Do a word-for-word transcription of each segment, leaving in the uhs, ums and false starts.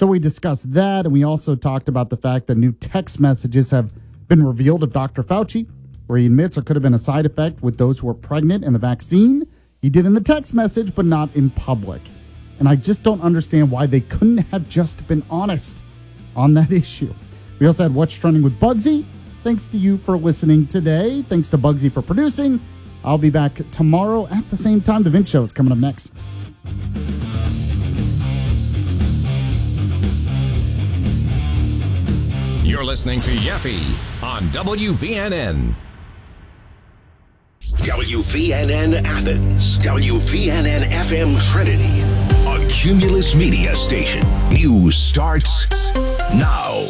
So we discussed that, and we also talked about the fact that new text messages have been revealed of Doctor Fauci, where he admits there could have been a side effect with those who were pregnant and the vaccine. He did in the text message, but not in public. And I just don't understand why they couldn't have just been honest on that issue. We also had What's Trending with Bugsy. Thanks to you for listening today. Thanks to Bugsy for producing. I'll be back tomorrow at the same time. The Vince Show is coming up next. You're listening to Yaffe on W V N N. W V N N Athens, W V N N F M Trinity, a Cumulus Media station. News starts now.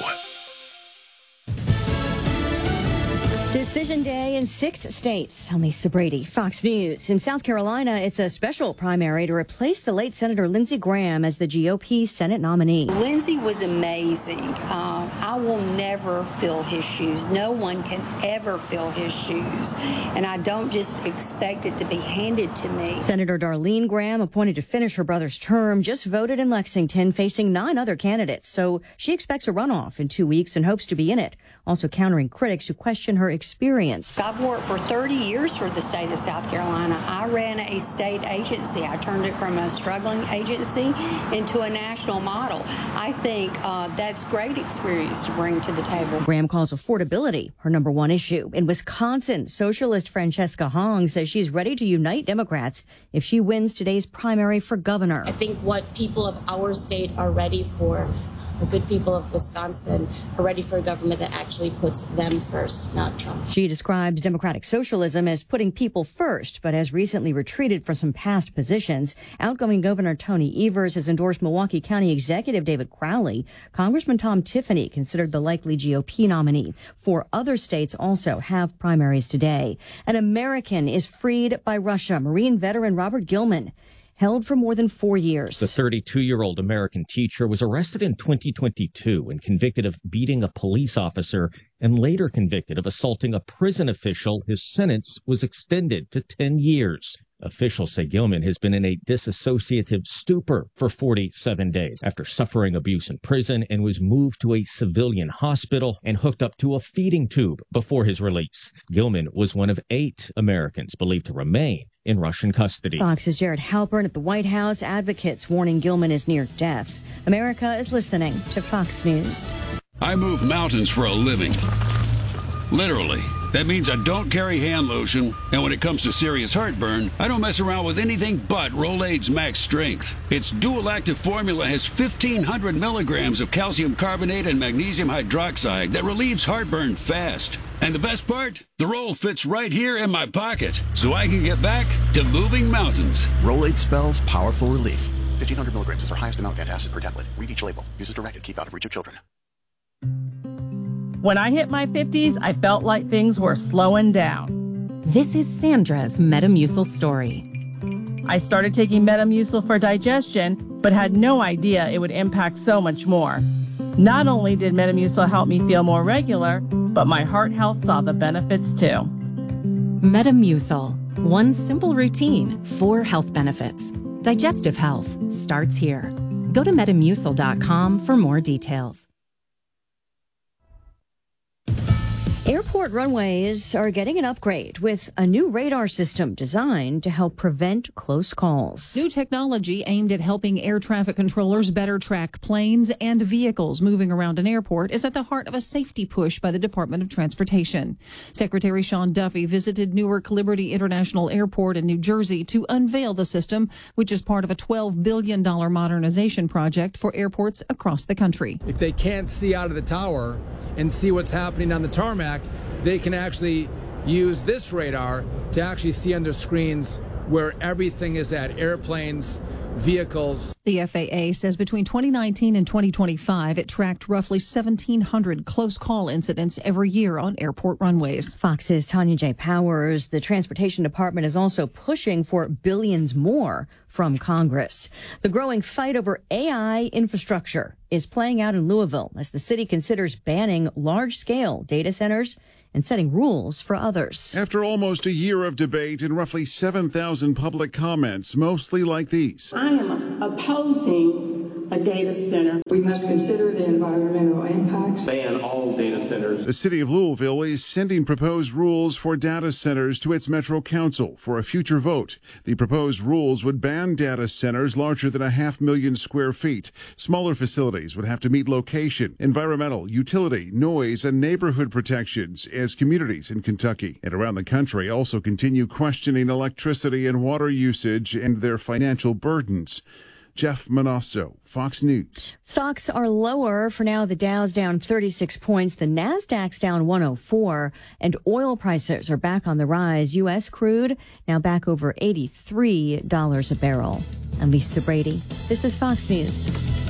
Decision day in six states. I'm Lisa Brady, Fox News. In South Carolina, it's a special primary to replace the late Senator Lindsey Graham as the G O P Senate nominee. Lindsey was amazing. Uh, I will never fill his shoes. No one can ever fill his shoes. And I don't just expect it to be handed to me. Senator Darlene Graham, appointed to finish her brother's term, just voted in Lexington, facing nine other candidates. So she expects a runoff in two weeks and hopes to be in it. Also countering critics who question her experience. I've worked for thirty years for the state of South Carolina. I ran a state agency. I turned it from a struggling agency into a national model. I think uh, that's great experience to bring to the table. Graham calls affordability her number one issue. In Wisconsin, socialist Francesca Hong says she's ready to unite Democrats if she wins today's primary for governor. I think what people of our state are ready for, the good people of Wisconsin, are ready for a government that actually puts them first, not Trump. She describes democratic socialism as putting people first, but has recently retreated from some past positions. Outgoing Governor Tony Evers has endorsed Milwaukee County Executive David Crowley. Congressman Tom Tiffany considered the likely G O P nominee. Four other states also have primaries today. An American is freed by Russia. Marine veteran Robert Gilman, held for more than four years. The thirty-two-year-old American teacher was arrested in twenty twenty-two and convicted of beating a police officer and later convicted of assaulting a prison official. His sentence was extended to ten years. Officials say Gilman has been in a dissociative stupor for forty-seven days after suffering abuse in prison and was moved to a civilian hospital and hooked up to a feeding tube before his release. Gilman was one of eight Americans believed to remain in Russian custody. Fox's Jared Halpern at the White House. Advocates warning Gilman is near death. America is listening to Fox News. I move mountains for a living. Literally. That means I don't carry hand lotion, and when it comes to serious heartburn, I don't mess around with anything but Rolaids Max Strength. Its dual-active formula has fifteen hundred milligrams of calcium carbonate and magnesium hydroxide that relieves heartburn fast. And the best part? The roll fits right here in my pocket, so I can get back to moving mountains. Rolaids spells powerful relief. fifteen hundred milligrams is our highest amount of antacid per tablet. Read each label. Use as directed. Keep out of reach of children. When I hit my fifties, I felt like things were slowing down. This is Sandra's Metamucil story. I started taking Metamucil for digestion, but had no idea it would impact so much more. Not only did Metamucil help me feel more regular, but my heart health saw the benefits too. Metamucil. One simple routine, four health benefits. Digestive health starts here. Go to metamucil dot com for more details. Airport runways are getting an upgrade with a new radar system designed to help prevent close calls. New technology aimed at helping air traffic controllers better track planes and vehicles moving around an airport is at the heart of a safety push by the Department of Transportation. Secretary Sean Duffy visited Newark Liberty International Airport in New Jersey to unveil the system, which is part of a twelve billion dollars modernization project for airports across the country. If they can't see out of the tower and see what's happening on the tarmac, they can actually use this radar to actually see under screens where everything is at: airplanes, vehicles. The F A A says between twenty nineteen and twenty twenty-five, it tracked roughly seventeen hundred close call incidents every year on airport runways. Fox's Tanya J. Powers. The Transportation Department is also pushing for billions more from Congress. The growing fight over A I infrastructure is playing out in Louisville as the city considers banning large-scale data centers and setting rules for others. After almost a year of debate and roughly seven thousand public comments, mostly like these. I am opposing a data center. We must consider the environmental impacts. Ban all data centers. The city of Louisville is sending proposed rules for data centers to its Metro Council for a future vote. The proposed rules would ban data centers larger than a half million square feet. Smaller facilities would have to meet location, environmental, utility, noise, and neighborhood protections as communities in Kentucky and around the country also continue questioning electricity and water usage and their financial burdens. Jeff Manasso, Fox News. Stocks are lower. For now, the Dow's down thirty-six points. The Nasdaq's down one oh four. And oil prices are back on the rise. U S crude now back over eighty-three dollars a barrel. I'm Lisa Brady. This is Fox News.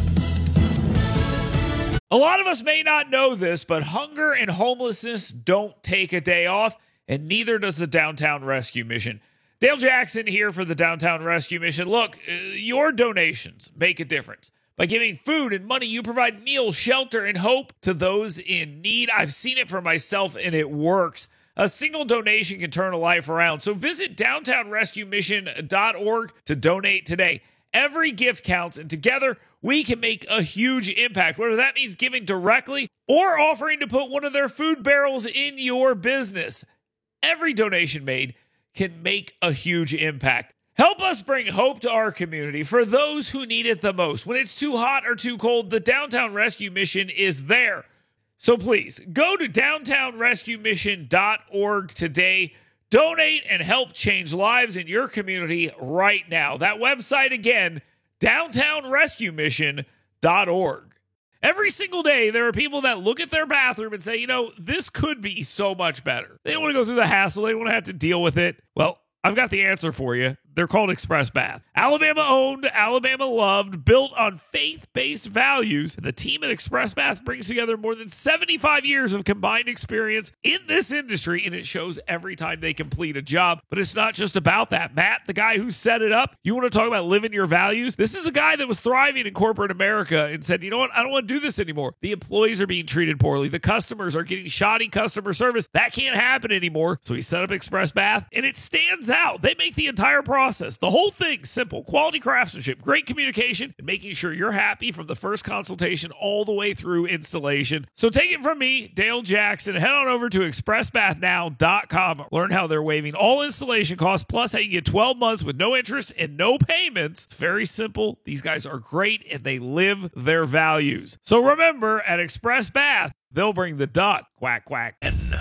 A lot of us may not know this, but hunger and homelessness don't take a day off, and neither does the Downtown Rescue Mission. Dale Jackson here for the Downtown Rescue Mission. Look, uh, your donations make a difference. By giving food and money, you provide meals, shelter, and hope to those in need. I've seen it for myself, and it works. A single donation can turn a life around. So visit downtown rescue mission dot org to donate today. Every gift counts, and together we can make a huge impact, whether that means giving directly or offering to put one of their food barrels in your business. Every donation made can make a huge impact. Help us bring hope to our community for those who need it the most. When it's too hot or too cold, the Downtown Rescue Mission is there. So please, go to downtown rescue mission dot org today. Donate and help change lives in your community right now. That website again, downtown rescue mission dot org. Every single day, there are people that look at their bathroom and say, you know, this could be so much better. They don't want to go through the hassle. They don't want to have to deal with it. Well, I've got the answer for you. They're called Express Bath. Alabama owned, Alabama loved, built on faith-based values. And the team at Express Bath brings together more than seventy-five years of combined experience in this industry, and it shows every time they complete a job. But it's not just about that. Matt, the guy who set it up, you want to talk about living your values? This is a guy that was thriving in corporate America and said, you know what? I don't want to do this anymore. The employees are being treated poorly. The customers are getting shoddy customer service. That can't happen anymore. So he set up Express Bath, and it stands out. They make the entire process. The whole thing simple. Quality craftsmanship, great communication, and making sure you're happy from the first consultation all the way through installation. So take it from me, Dale Jackson. Head on over to express bath now dot com. Learn how they're waiving all installation costs, plus how you get twelve months with no interest and no payments. It's very simple. These guys are great, and they live their values. So remember, at Express Bath, they'll bring the duck. Quack, quack.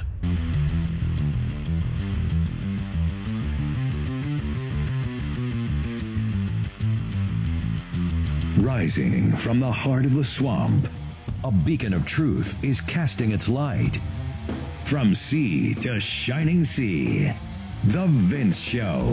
Rising from the heart of the swamp, a beacon of truth is casting its light. From sea to shining sea, The Vince Show.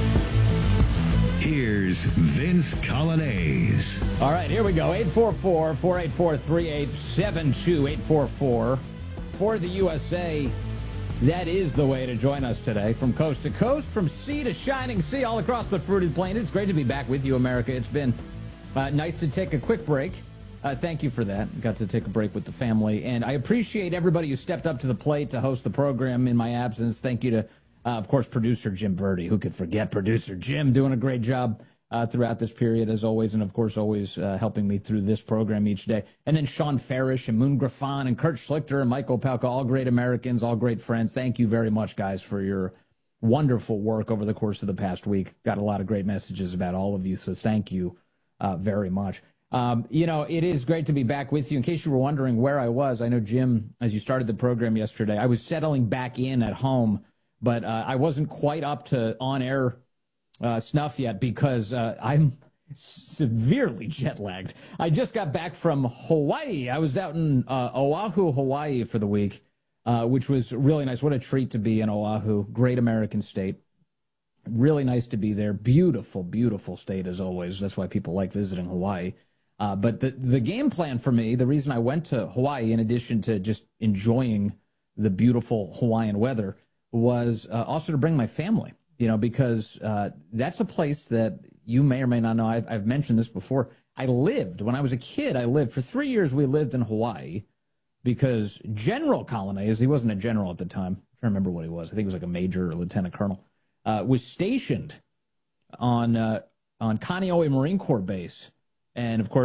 Here's Vince Colonnese. All right, here we go. eight four four, four eight four, three eight seven two. eight four four for the U S A. That is the way to join us today. From coast to coast, from sea to shining sea, all across the fruited plain. It's great to be back with you, America. It's been Uh, nice to take a quick break. Uh, thank you for that. Got to take a break with the family. And I appreciate everybody who stepped up to the plate to host the program in my absence. Thank you to, uh, of course, producer Jim Verdi. Who could forget producer Jim doing a great job uh, throughout this period, as always. And, of course, always uh, helping me through this program each day. And then Sean Farish and Moon Grafan and Kurt Schlichter and Michael Palka, all great Americans, all great friends. Thank you very much, guys, for your wonderful work over the course of the past week. Got a lot of great messages about all of you, so thank you. Uh, very much. Um, you know, it is great to be back with you. In case you were wondering where I was, I know, Jim, as you started the program yesterday, I was settling back in at home, but uh, I wasn't quite up to on-air uh, snuff yet because uh, I'm severely jet-lagged. I just got back from Hawaii. I was out in uh, Oahu, Hawaii for the week, uh, which was really nice. What a treat to be in Oahu. Great American state. Really nice to be there. Beautiful, beautiful state as always. That's why people like visiting Hawaii. Uh, but the, the game plan for me, the reason I went to Hawaii, in addition to just enjoying the beautiful Hawaiian weather, was uh, also to bring my family, you know, because uh, that's a place that you may or may not know. I've, I've mentioned this before. I lived, when I was a kid, I lived, for three years we lived in Hawaii because General Colonnese, he wasn't a general at the time. I'm trying to remember what he was. I think he was like a major or lieutenant colonel. Uh, was stationed on uh, on Kaneohe Marine Corps Base. And, of course,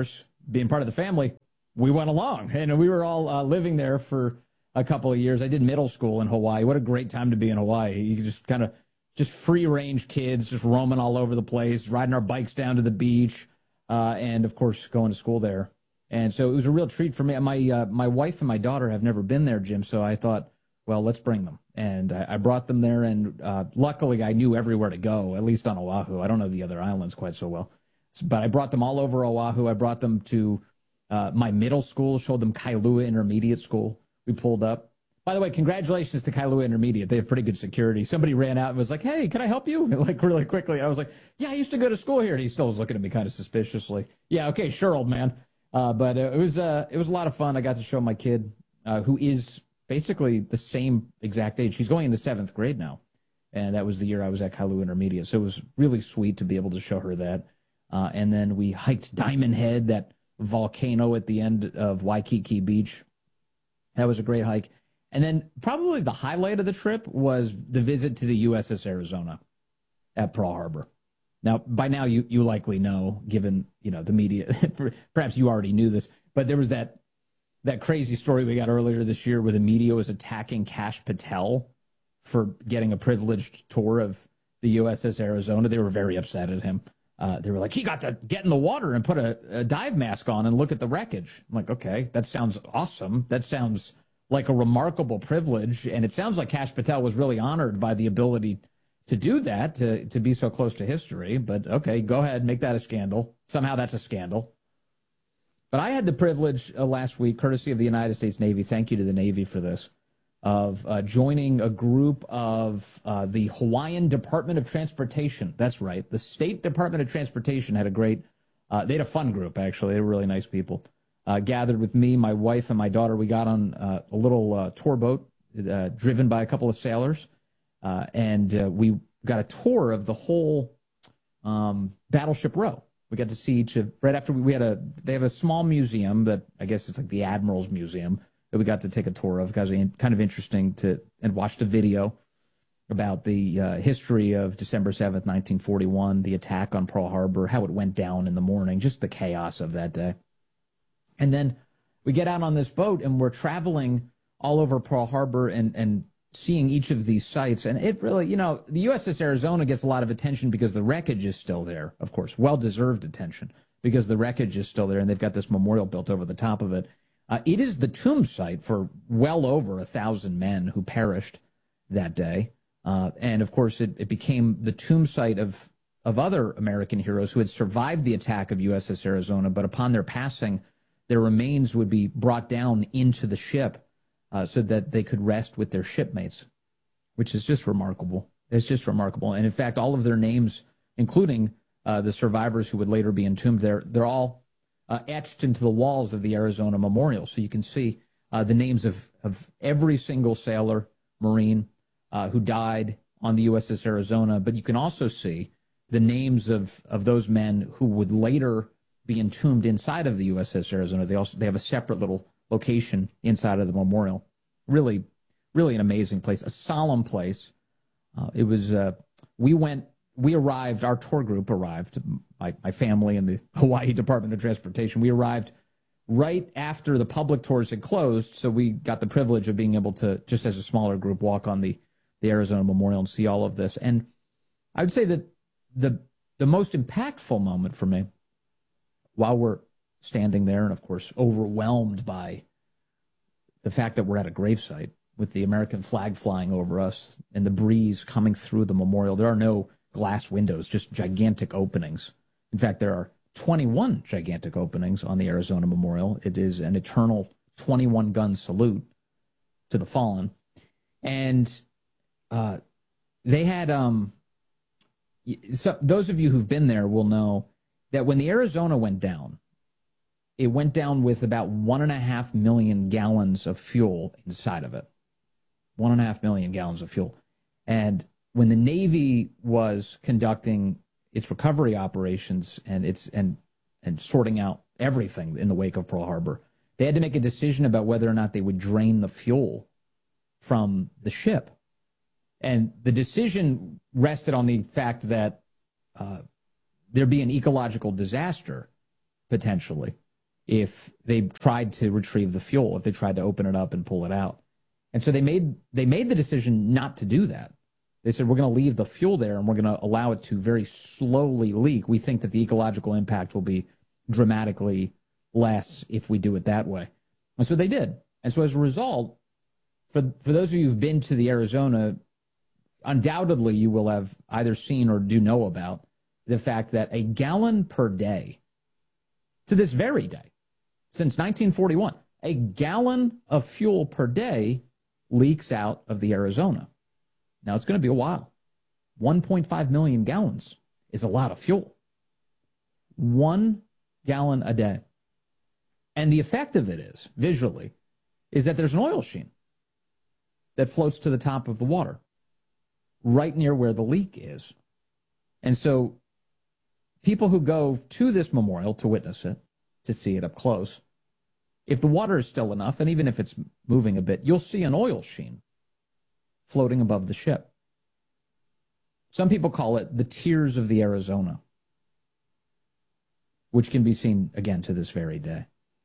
being part of the family, we went along. And we were all uh, living there for a couple of years. I did middle school in Hawaii. What a great time to be in Hawaii. You could just kind of just free-range kids just roaming all over the place, riding our bikes down to the beach, uh, and, of course, going to school there. And so it was a real treat for me. My uh, my wife and my daughter have never been there, Jim, so I thought, well, let's bring them. And I, I brought them there, and uh, luckily I knew everywhere to go, at least on Oahu. I don't know the other islands quite so well. But I brought them all over Oahu. I brought them to uh, my middle school, showed them Kailua Intermediate School. We pulled up. By the way, congratulations to Kailua Intermediate. They have pretty good security. Somebody ran out and was like, hey, can I help you? Like, really quickly. I was like, yeah, I used to go to school here. And he still was looking at me kind of suspiciously. Yeah, okay, sure, old man. Uh, but uh, it was uh, it was a lot of fun. I got to show my kid, uh, who is basically the same exact age. She's going into seventh grade now. And that was the year I was at Kailua Intermediate. So it was really sweet to be able to show her that. Uh, and then we hiked Diamond Head, that volcano at the end of Waikiki Beach. That was a great hike. And then probably the highlight of the trip was the visit to the U S S Arizona at Pearl Harbor. Now, by now, you, you likely know, given, you know, the media, perhaps you already knew this, but there was that that crazy story we got earlier this year where the media was attacking Kash Patel for getting a privileged tour of the U S S Arizona. They were very upset at him. Uh, they were like, he got to get in the water and put a, a dive mask on and look at the wreckage. I'm like, okay, that sounds awesome. That sounds like a remarkable privilege. And it sounds like Kash Patel was really honored by the ability to do that, to, to be so close to history. But okay, go ahead, make that a scandal. Somehow that's a scandal. But I had the privilege uh, last week, courtesy of the United States Navy, thank you to the Navy for this, of uh, joining a group of uh, the Hawaiian Department of Transportation. That's right. The State Department of Transportation had a great, uh, they had a fun group, actually. They were really nice people. Uh, gathered with me, my wife, and my daughter. We got on uh, a little uh, tour boat uh, driven by a couple of sailors. Uh, and uh, we got a tour of the whole um, Battleship Row. We got to see each of, right after we, we had a, they have a small museum that I guess it's like the Admiral's Museum that we got to take a tour of. Because it was kind of interesting to, and watched a video about the uh, history of December seventh, nineteen forty-one, the attack on Pearl Harbor, how it went down in the morning, just the chaos of that day. And then we get out on this boat and we're traveling all over Pearl Harbor and, and seeing each of these sites. And it really, you know, the U S S Arizona gets a lot of attention because the wreckage is still there, of course, well-deserved attention because the wreckage is still there and they've got this memorial built over the top of it. Uh, it is the tomb site for well over a thousand men who perished that day. Uh, and, of course, it, it became the tomb site of, of other American heroes who had survived the attack of U S S Arizona, but upon their passing, their remains would be brought down into the ship uh, so that they could rest with their shipmates, which is just remarkable. It's just remarkable. And, in fact, all of their names, including uh, the survivors who would later be entombed there, they're all uh, etched into the walls of the Arizona Memorial. So you can see uh, the names of, of every single sailor, Marine, uh, who died on the U S S Arizona. But you can also see the names of, of those men who would later be entombed inside of the U S S Arizona. They also they have a separate little location inside of the memorial. Really, really an amazing place, a solemn place. Uh, it was, uh, we went, we arrived, our tour group arrived, my, my family and the Hawaii Department of Transportation. We arrived right after the public tours had closed, so we got the privilege of being able to, just as a smaller group, walk on the, the Arizona Memorial and see all of this. And I would say that the the most impactful moment for me, while we're standing there and, of course, overwhelmed by the fact that we're at a gravesite with the American flag flying over us and the breeze coming through the memorial. There are no glass windows, just gigantic openings. In fact, there are twenty-one gigantic openings on the Arizona Memorial. It is an eternal twenty-one gun salute to the fallen. And uh, they had, um, so those of you who've been there will know that when the Arizona went down, it went down with about one and a half million gallons of fuel inside of it. One and a half million gallons of fuel. And when the Navy was conducting its recovery operations and its and and sorting out everything in the wake of Pearl Harbor, they had to make a decision about whether or not they would drain the fuel from the ship. And the decision rested on the fact that uh, there'd be an ecological disaster, potentially, if they tried to retrieve the fuel, if they tried to open it up and pull it out. And so they made they made the decision not to do that. They said, we're going to leave the fuel there and we're going to allow it to very slowly leak. We think that the ecological impact will be dramatically less if we do it that way. And so they did. And so as a result, for for those of you who've been to the Arizona, undoubtedly you will have either seen or do know about the fact that a gallon per day, to this very day, since nineteen forty-one, a gallon of fuel per day leaks out of the Arizona. Now, it's going to be a while. one point five million gallons is a lot of fuel. One gallon a day. And the effect of it is, visually, is that there's an oil sheen that floats to the top of the water, right near where the leak is. And so people who go to this memorial to witness it, to see it up close, if the water is still enough, and even if it's moving a bit, you'll see an oil sheen floating above the ship. Some people call it the Tears of the Arizona, which can be seen again to this very day.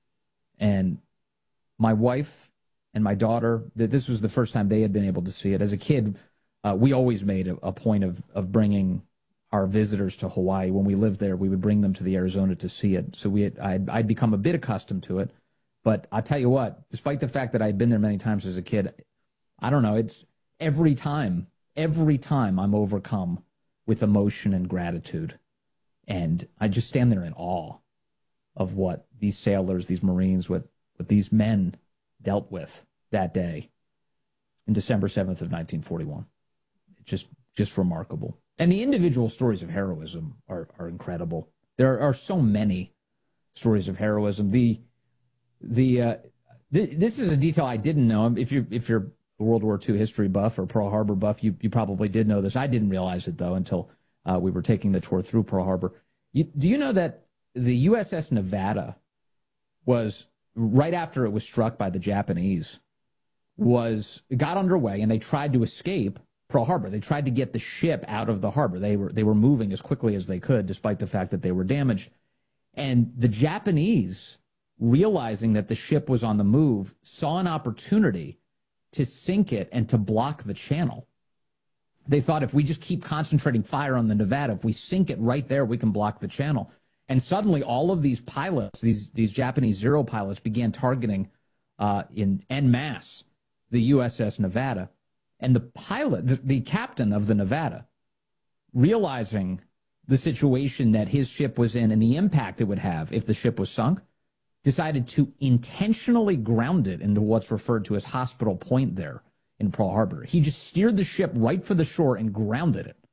And my wife and my daughter, that this was the first time they had been able to see it. As a kid, uh, we always made a, a point of, of bringing our visitors to Hawaii. When we lived there, we would bring them to the Arizona to see it. So we had, I'd, I'd become a bit accustomed to it. But I tell you what, despite the fact that I'd been there many times as a kid, I don't know, it's every time, every time I'm overcome with emotion and gratitude. And I just stand there in awe of what these sailors, these Marines, what, what these men dealt with that day in December seventh of nineteen forty-one. It's just, just remarkable. And the individual stories of heroism are, are incredible. There are so many stories of heroism. The The uh, th- this is a detail I didn't know. If you if you're a World War Two history buff or Pearl Harbor buff, you you probably did know this. I didn't realize it though until uh, we were taking the tour through Pearl Harbor. You, do you know that the U S S Nevada was right after it was struck by the Japanese was got underway and they tried to escape Pearl Harbor. They tried to get the ship out of the harbor. They were they were moving as quickly as they could, despite the fact that they were damaged. And the Japanese, realizing that the ship was on the move, saw an opportunity to sink it and to block the channel. They thought if we just keep concentrating fire on the Nevada, if we sink it right there, we can block the channel. And suddenly all of these pilots, these, these Japanese Zero pilots, began targeting uh, in en masse the U S S Nevada. And the pilot, the, the captain of the Nevada, realizing the situation that his ship was in and the impact it would have if the ship was sunk, decided to intentionally ground it into what's referred to as Hospital Point there in Pearl Harbor. He just steered the ship right for the shore and grounded it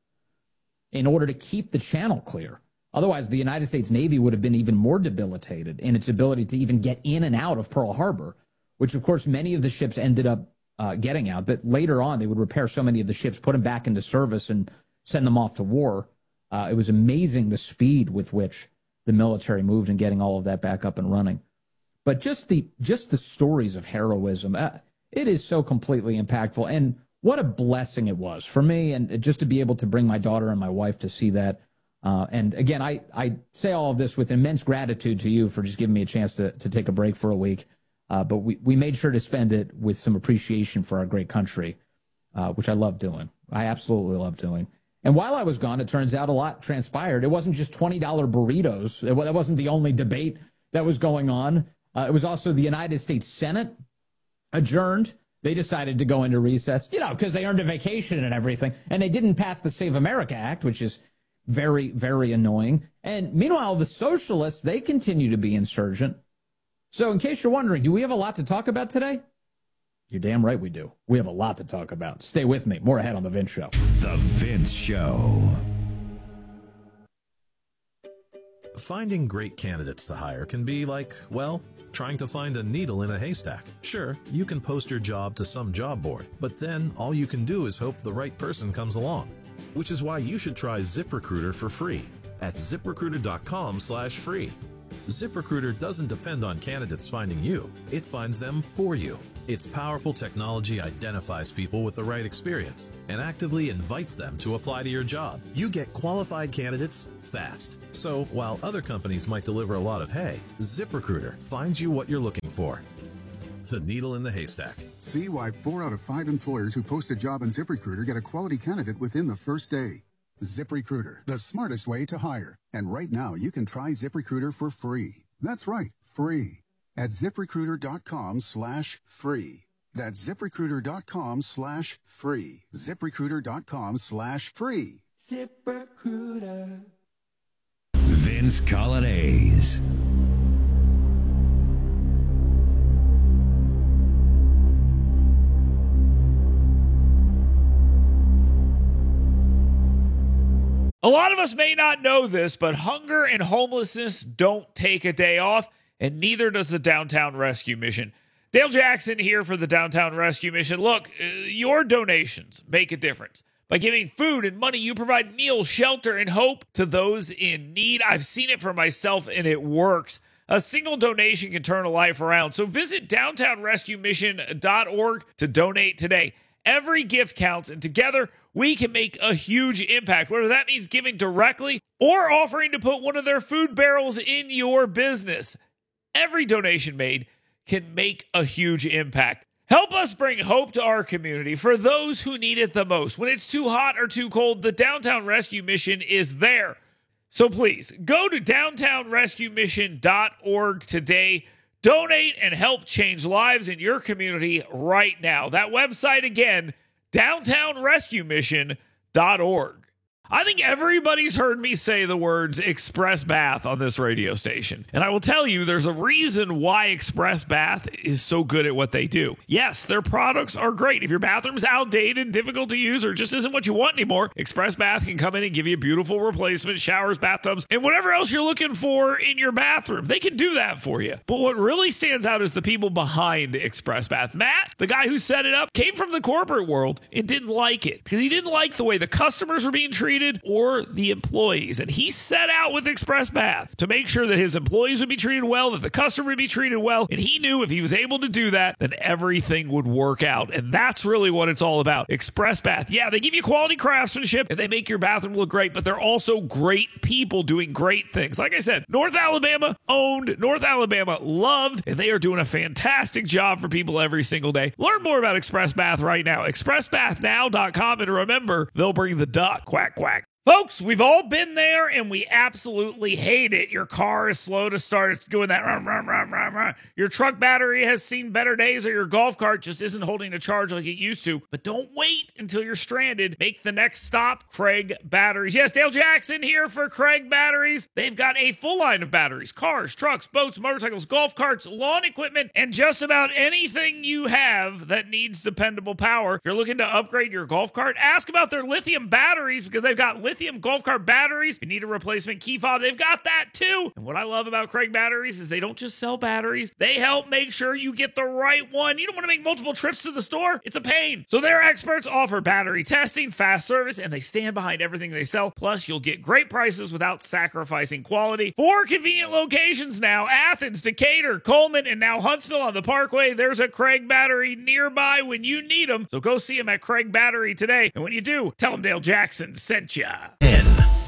in order to keep the channel clear. Otherwise, the United States Navy would have been even more debilitated in its ability to even get in and out of Pearl Harbor, which, of course, many of the ships ended up uh, getting out. But later on, they would repair so many of the ships, put them back into service, and send them off to war. Uh, it was amazing the speed with which the military moved in getting all of that back up and running. But just the just the stories of heroism, uh, it is so completely impactful. And what a blessing it was for me, and just to be able to bring my daughter and my wife to see that. Uh, and again, I, I say all of this with immense gratitude to you for just giving me a chance to, to take a break for a week. Uh, but we, we made sure to spend it with some appreciation for our great country, uh, which I love doing. I absolutely love doing. And while I was gone, it turns out a lot transpired. It wasn't just twenty dollar burritos. It, that wasn't the only debate that was going on. Uh, it was also the United States Senate adjourned. They decided to go into recess, you know, because they earned a vacation and everything. And they didn't pass the Save America Act, which is very, very annoying. And meanwhile, the socialists, they continue to be insurgent. So in case you're wondering, do we have a lot to talk about today? You're damn right we do. We have a lot to talk about. Stay with me. More ahead on The Vince Show. The Vince Show. Finding great candidates to hire can be like, well, trying to find a needle in a haystack. Sure, you can post your job to some job board, but then all you can do is hope the right person comes along. Which is why you should try ZipRecruiter for free at ZipRecruiter dot com slash free. ZipRecruiter doesn't depend on candidates finding you. It finds them for you. Its powerful technology identifies people with the right experience and actively invites them to apply to your job. You get qualified candidates fast. So while other companies might deliver a lot of hay, ZipRecruiter finds you what you're looking for. The needle in the haystack. See why four out of five employers who post a job on ZipRecruiter get a quality candidate within the first day. ZipRecruiter, the smartest way to hire. And right now, you can try ZipRecruiter for free. That's right, free. At ZipRecruiter.com slash free. That's ZipRecruiter.com slash free. ZipRecruiter.com slash free. ZipRecruiter. Vince Colonnese. A lot of us may not know this, but hunger and homelessness don't take a day off, and neither does the Downtown Rescue Mission. Dale Jackson here for the Downtown Rescue Mission. Look, uh, your donations make a difference. By giving food and money, you provide meals, shelter, and hope to those in need. I've seen it for myself, and it works. A single donation can turn a life around. So visit downtown rescue mission dot org to donate today. Every gift counts, and together we can make a huge impact, whether that means giving directly or offering to put one of their food barrels in your business. Every donation made can make a huge impact. Help us bring hope to our community for those who need it the most. When it's too hot or too cold, the Downtown Rescue Mission is there. So please, go to downtown rescue mission dot org today. Donate and help change lives in your community right now. That website again, downtown rescue mission dot org. I think everybody's heard me say the words Express Bath on this radio station. And I will tell you, there's a reason why Express Bath is so good at what they do. Yes, their products are great. If your bathroom's outdated, difficult to use, or just isn't what you want anymore, Express Bath can come in and give you a beautiful replacement, showers, bathtubs, and whatever else you're looking for in your bathroom. They can do that for you. But what really stands out is the people behind Express Bath. Matt, the guy who set it up, came from the corporate world and didn't like it because he didn't like the way the customers were being treated or the employees. And he set out with Express Bath to make sure that his employees would be treated well, that the customer would be treated well. And he knew if he was able to do that, then everything would work out. And that's really what it's all about. Express Bath. Yeah, they give you quality craftsmanship and they make your bathroom look great, but they're also great people doing great things. Like I said, North Alabama owned, North Alabama loved, and they are doing a fantastic job for people every single day. Learn more about Express Bath right now. express bath now dot com. And remember, they'll bring the duck. Quack, quack. Folks, we've all been there and we absolutely hate it. Your car is slow to start. It's doing that. Rah, rah, rah, rah, rah. Your truck battery has seen better days, or your golf cart just isn't holding a charge like it used to. But don't wait until you're stranded. Make the next stop, Craig Batteries. Yes, Dale Jackson here for Craig Batteries. They've got a full line of batteries, cars, trucks, boats, motorcycles, golf carts, lawn equipment, and just about anything you have that needs dependable power. If you're looking to upgrade your golf cart, ask about their lithium batteries because they've got lithium Lithium golf cart batteries. If you need a replacement key fob, they've got that too. And what I love about Craig Batteries is they don't just sell batteries. They help make sure you get the right one. You don't want to make multiple trips to the store. It's a pain. So their experts offer battery testing, fast service, and they stand behind everything they sell. Plus, you'll get great prices without sacrificing quality. Four convenient locations now: Athens, Decatur, Coleman, and now Huntsville on the Parkway. There's a Craig Battery nearby when you need them. So go see them at Craig Battery today. And when you do, tell them Dale Jackson sent ya. N.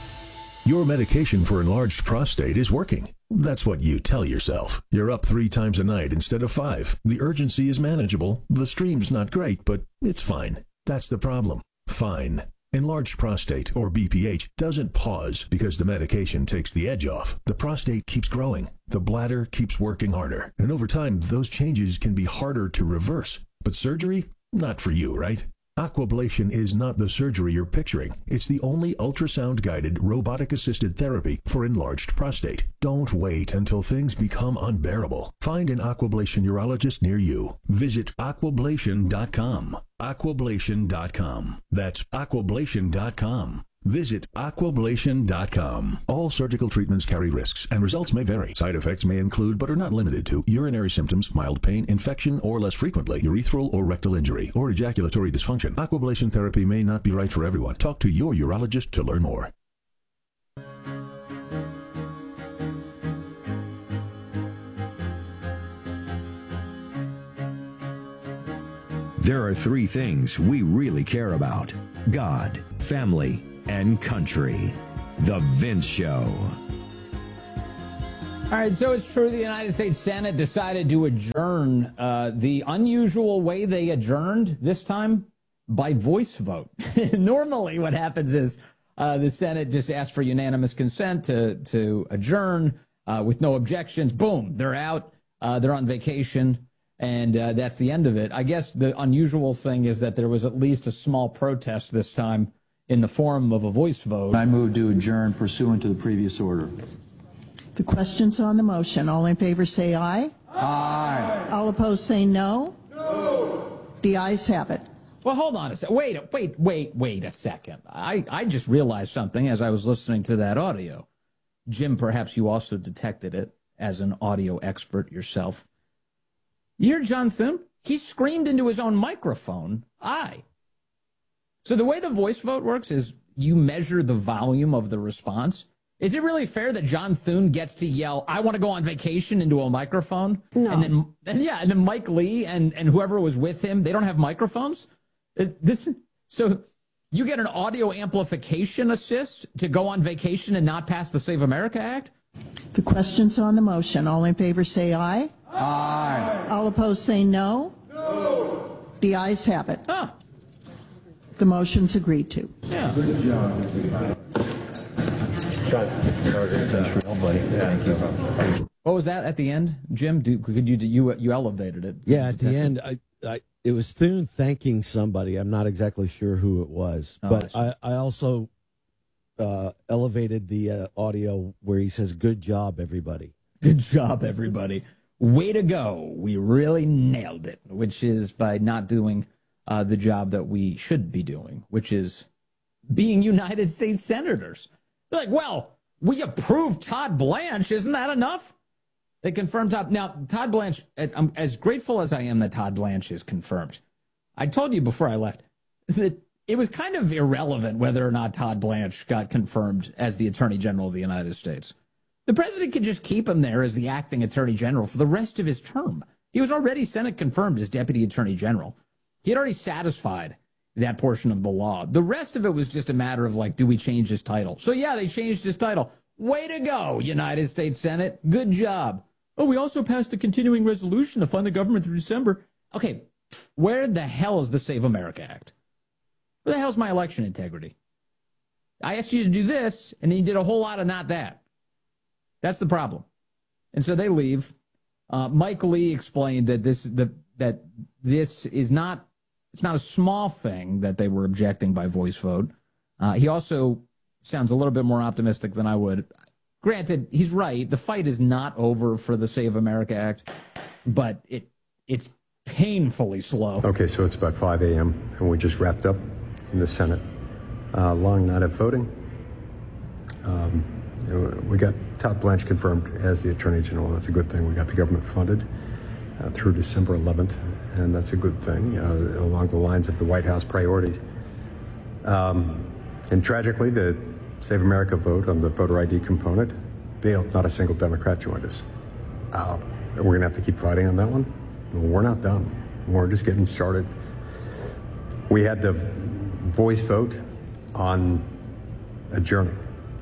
Your medication for enlarged prostate is working. That's what you tell yourself. You're up three times a night instead of five. The urgency is manageable. The stream's not great, but it's fine. That's the problem. Fine. Enlarged prostate, or B P H, doesn't pause because the medication takes the edge off. The prostate keeps growing. The bladder keeps working harder. And over time, those changes can be harder to reverse. But surgery? Not for you, right? Aquablation is not the surgery you're picturing. It's the only ultrasound-guided, robotic-assisted therapy for enlarged prostate. Don't wait until things become unbearable. Find an Aquablation urologist near you. Visit aquablation dot com. aquablation dot com. That's aquablation dot com. Visit aquablation dot com. All surgical treatments carry risks, and results may vary. Side effects may include, but are not limited to, urinary symptoms, mild pain, infection, or less frequently, urethral or rectal injury, or ejaculatory dysfunction. Aquablation therapy may not be right for everyone. Talk to your urologist to learn more. There are three things we really care about: God, family, and country. The Vince Show. All right, so it's true the United States Senate decided to adjourn uh, the unusual way they adjourned this time by voice vote. Normally what happens is uh, the Senate just asks for unanimous consent to, to adjourn uh, with no objections. Boom, they're out. Uh, they're on vacation, and uh, that's the end of it. I guess the unusual thing is that there was at least a small protest this time in the form of a voice vote. I move to adjourn pursuant to the previous order. The question's on the motion. All in favor say aye. Aye. All opposed say no. No. The ayes have it. Well, hold on a second. Wait, wait, wait, wait a second. I, I just realized something as I was listening to that audio. Jim, perhaps you also detected it as an audio expert yourself. You hear John Thune? He screamed into his own microphone, aye. So the way the voice vote works is you measure the volume of the response. Is it really fair that John Thune gets to yell, I want to go on vacation into a microphone? No. And then, and yeah, and then Mike Lee and, and whoever was with him, they don't have microphones? This, so you get an audio amplification assist to go on vacation and not pass the Save America Act? The question's on the motion. All in favor say aye. Aye. All opposed say no. No. The ayes have it. Huh. The motion's agreed to. Yeah. Good job. That's real, buddy. Thank you. What was that at the end, Jim? Do, could you you you elevated it? Yeah, at the end, I, I it was Thune thanking somebody. I'm not exactly sure who it was, Oh, but I I, I also uh, elevated the uh, audio where he says, "Good job, everybody." Good job, everybody. Way to go. We really nailed it, which is by not doing uh, the job that we should be doing, which is being United States senators. They're like, well, we approved Todd Blanche. Isn't that enough? They confirmed Todd. Now, Todd Blanche, as, I'm as grateful as I am that Todd Blanche is confirmed. I told you before I left that it was kind of irrelevant whether or not Todd Blanche got confirmed as the Attorney General of the United States. The president could just keep him there as the acting Attorney General for the rest of his term. He was already Senate confirmed as Deputy Attorney General. He had already satisfied that portion of the law. The rest of it was just a matter of, like, do we change his title? So, yeah, they changed his title. Way to go, United States Senate. Good job. Oh, we also passed a continuing resolution to fund the government through December. Okay, where the hell is the Save America Act? Where the hell's my election integrity? I asked you to do this, and then you did a whole lot of not that. That's the problem. And so they leave. Uh, Mike Lee explained that this the, that this is not it's not a small thing that they were objecting by voice vote. Uh, he also sounds a little bit more optimistic than I would. Granted, he's right. The fight is not over for the Save America Act, but it it's painfully slow. Okay, so it's about five a.m., and we just wrapped up in the Senate. Uh, long night of voting. Um, you know, we got Todd Blanche confirmed as the Attorney General. That's a good thing. We got the government funded uh, through December eleventh, and that's a good thing, uh, along the lines of the White House priorities. Um, and tragically, the Save America vote on the voter I D component failed. Not a single Democrat joined us. Uh, we're going to have to keep fighting on that one. We're not done. We're just getting started. We had the voice vote on adjourning,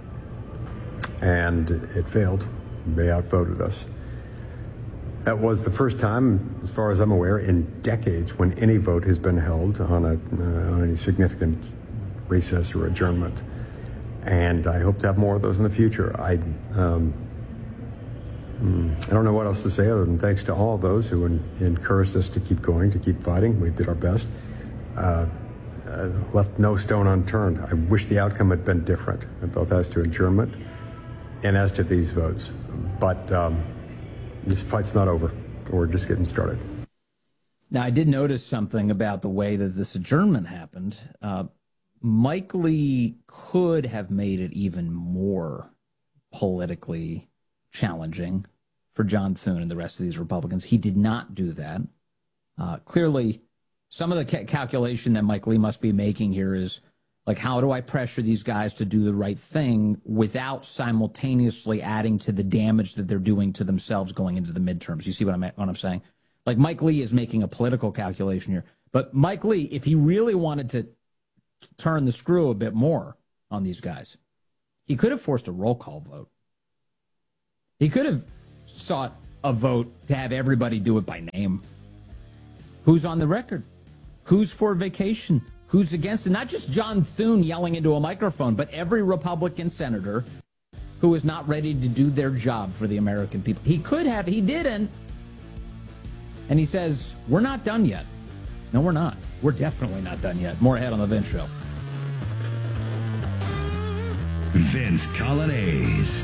and it failed. They outvoted us. That was the first time, as far as I'm aware, in decades when any vote has been held on a uh, on any significant recess or adjournment. And I hope to have more of those in the future. I um, I don't know what else to say other than thanks to all of those who en- encouraged us to keep going, to keep fighting. We did our best. Uh, uh, left no stone unturned. I wish the outcome had been different, both as to adjournment and as to these votes. But um, this fight's not over. We're just getting started. Now, I did notice something about the way that this adjournment happened. Uh, Mike Lee could have made it even more politically challenging for John Thune and the rest of these Republicans. He did not do that. Uh, clearly, some of the ca- calculation that Mike Lee must be making here is, like, how do I pressure these guys to do the right thing without simultaneously adding to the damage that they're doing to themselves going into the midterms? You see what I'm, what I'm saying? Like, Mike Lee is making a political calculation here. But Mike Lee, if he really wanted to turn the screw a bit more on these guys, he could have forced a roll call vote. He could have sought a vote to have everybody do it by name. Who's on the record? Who's for vacation? Who's against it? Not just John Thune yelling into a microphone, but every Republican senator who is not ready to do their job for the American people. He could have, he didn't. And he says, we're not done yet. No, we're not. We're definitely not done yet. More ahead on the Vince Show. Vince Coglianese.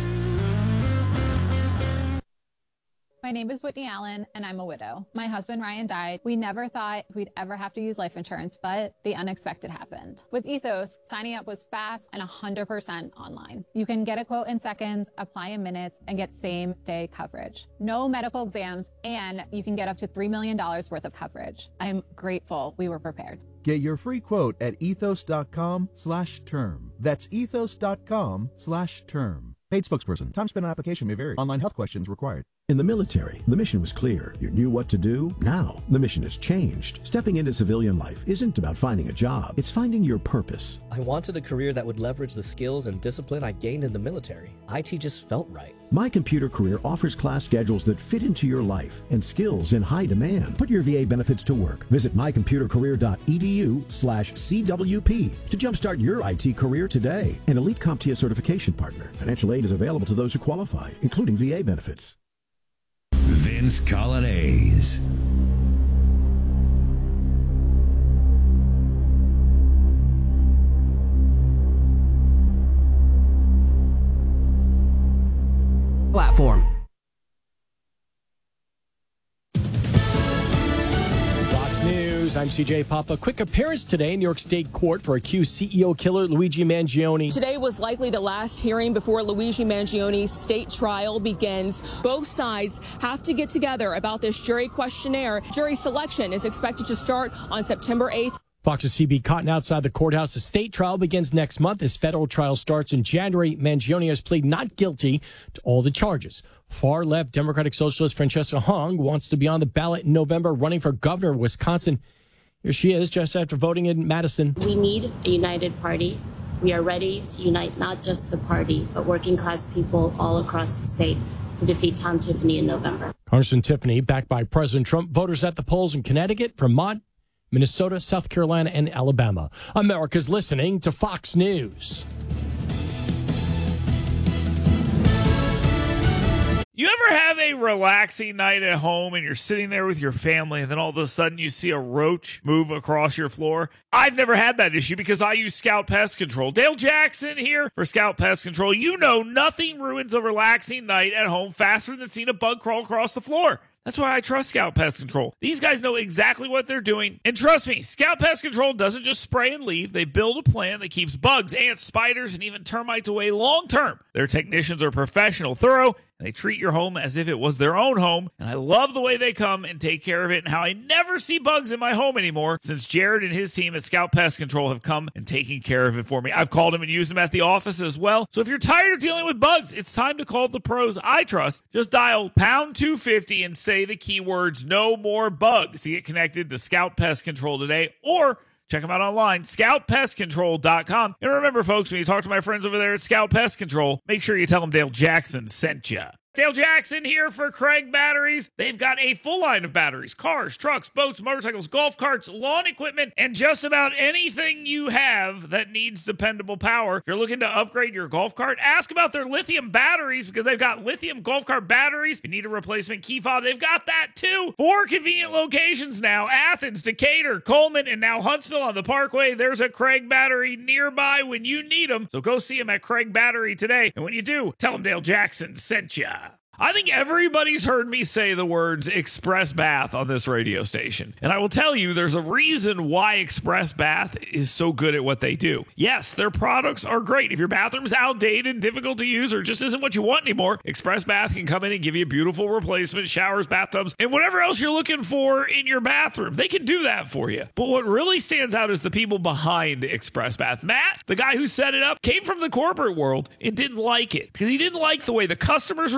My name is Whitney Allen, and I'm a widow. My husband, Ryan, died. We never thought we'd ever have to use life insurance, but the unexpected happened. With Ethos, signing up was fast and one hundred percent online. You can get a quote in seconds, apply in minutes, and get same-day coverage. No medical exams, and you can get up to three million dollars worth of coverage. I'm grateful we were prepared. Get your free quote at ethos.com slash term. That's ethos.com slash term. Paid spokesperson. Time spent on application may vary. Online health questions required. In the military, the mission was clear. You knew what to do. Now, the mission has changed. Stepping into civilian life isn't about finding a job. It's finding your purpose. I wanted a career that would leverage the skills and discipline I gained in the military. I T just felt right. My Computer Career offers class schedules that fit into your life and skills in high demand. Put your V A benefits to work. Visit mycomputercareer.edu slash CWP to jumpstart your I T career today. An elite CompTIA certification partner. Financial aid is available to those who qualify, including V A benefits. Vince Coglianese. Platform. Fox News, I'm C J Papa. Quick appearance today in New York State Court for accused C E O killer Luigi Mangione. Today was likely the last hearing before Luigi Mangione's state trial begins. Both sides have to get together about this jury questionnaire. Jury selection is expected to start on September eighth. Fox's C B Cotton outside the courthouse. The state trial begins next month. This federal trial starts in January. Mangione has pleaded not guilty to all the charges. Far-left Democratic Socialist Francesca Hong wants to be on the ballot in November, running for governor of Wisconsin. Here she is just after voting in Madison. We need a united party. We are ready to unite not just the party, but working class people all across the state to defeat Tom Tiffany in November. Congressman Tiffany, backed by President Trump, voters at the polls in Connecticut, Vermont, Minnesota, South Carolina, and Alabama. America's listening to Fox News. You ever have a relaxing night at home and you're sitting there with your family and then all of a sudden you see a roach move across your floor? I've never had that issue because I use Scout Pest Control. Dale Jackson here for Scout Pest Control. You know nothing ruins a relaxing night at home faster than seeing a bug crawl across the floor. That's why I trust Scout Pest Control. These guys know exactly what they're doing. And trust me, Scout Pest Control doesn't just spray and leave. They build a plan that keeps bugs, ants, spiders, and even termites away long term. Their technicians are professional, thorough, and they treat your home as if it was their own home. And I love the way they come and take care of it and how I never see bugs in my home anymore since Jared and his team at Scout Pest Control have come and taken care of it for me. I've called them and used them at the office as well. So if you're tired of dealing with bugs, it's time to call the pros I trust. Just dial pound two fifty and say the keywords no more bugs to get connected to Scout Pest Control today, or check them out online, scout pest control dot com. And remember, folks, when you talk to my friends over there at Scout Pest Control, make sure you tell them Dale Jackson sent you. Dale Jackson here for Craig Batteries. They've got a full line of batteries, cars, trucks, boats, motorcycles, golf carts, lawn equipment, and just about anything you have that needs dependable power. If you're looking to upgrade your golf cart, ask about their lithium batteries because they've got lithium golf cart batteries. If you need a replacement key fob, they've got that too. Four convenient locations now: Athens, Decatur, Coleman, and now Huntsville on the Parkway. There's a Craig Battery nearby when you need them. So go see them at Craig Battery today. And when you do, tell them Dale Jackson sent ya. I think everybody's heard me say the words Express Bath on this radio station. And I will tell you, there's a reason why Express Bath is so good at what they do. Yes, their products are great. If your bathroom's outdated, difficult to use, or just isn't what you want anymore, Express Bath can come in and give you a beautiful replacement, showers, bathtubs, and whatever else you're looking for in your bathroom. They can do that for you. But what really stands out is the people behind Express Bath. Matt, the guy who set it up, came from the corporate world and didn't like it because he didn't like the way the customers were being treated